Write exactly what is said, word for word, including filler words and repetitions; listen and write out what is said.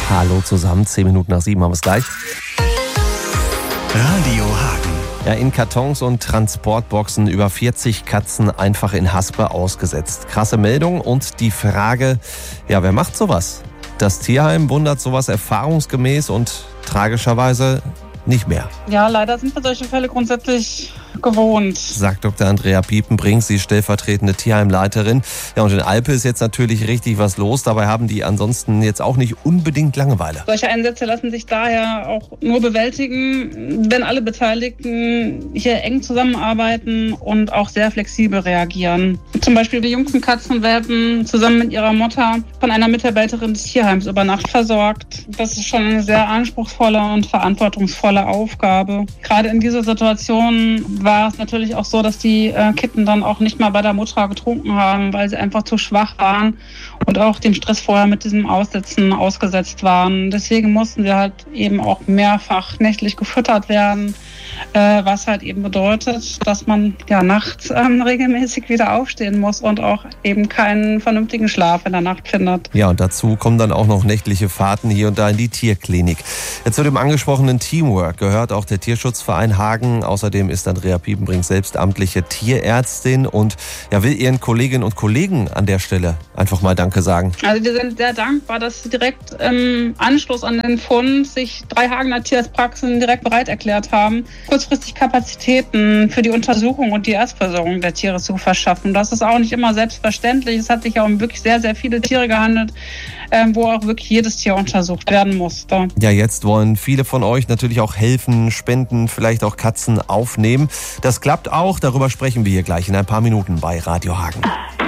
Hallo zusammen, zehn Minuten nach sieben haben wir es gleich. Radio Hagen. Ja, in Kartons und Transportboxen über vierzig Katzen einfach in Haspe ausgesetzt. Krasse Meldung und die Frage, ja, wer macht sowas? Das Tierheim wundert sowas erfahrungsgemäß und tragischerweise nicht mehr. Ja, leider sind wir solche Fälle grundsätzlich gewohnt, sagt Doktor Andrea Piepenbrink, sie ist stellvertretende Tierheimleiterin. Ja, und in Alpe ist jetzt natürlich richtig was los. Dabei haben die ansonsten jetzt auch nicht unbedingt Langeweile. Solche Einsätze lassen sich daher auch nur bewältigen, wenn alle Beteiligten hier eng zusammenarbeiten und auch sehr flexibel reagieren. Zum Beispiel die jüngsten Katzenwelpen zusammen mit ihrer Mutter von einer Mitarbeiterin des Tierheims über Nacht versorgt. Das ist schon eine sehr anspruchsvolle und verantwortungsvolle Aufgabe. Gerade in dieser Situation war es natürlich auch so, dass die äh, Kitten dann auch nicht mal bei der Mutter getrunken haben, weil sie einfach zu schwach waren und auch dem Stress vorher mit diesem Aussetzen ausgesetzt waren. Deswegen mussten sie halt eben auch mehrfach nächtlich gefüttert werden, äh, was halt eben bedeutet, dass man ja nachts ähm, regelmäßig wieder aufstehen muss und auch eben keinen vernünftigen Schlaf in der Nacht findet. Ja, und dazu kommen dann auch noch nächtliche Fahrten hier und da in die Tierklinik. Jetzt zu dem angesprochenen Teamwork gehört auch der Tierschutzverein Hagen. Außerdem ist Andrea Piepenbrink selbst amtliche Tierärztin und ja, will ihren Kolleginnen und Kollegen an der Stelle einfach mal Danke sagen. Also wir sind sehr dankbar, dass sie direkt im Anschluss an den Fund sich drei Hagener Tierarztpraxen direkt bereit erklärt haben, kurzfristig Kapazitäten für die Untersuchung und die Erstversorgung der Tiere zu verschaffen. Das ist auch nicht immer selbstverständlich. Es hat sich ja um wirklich sehr, sehr viele Tiere gehandelt, wo auch wirklich jedes Tier untersucht werden musste. Ja, jetzt wollen viele von euch natürlich auch helfen, spenden, vielleicht auch Katzen aufnehmen. Das klappt auch, darüber sprechen wir hier gleich in ein paar Minuten bei Radio Hagen.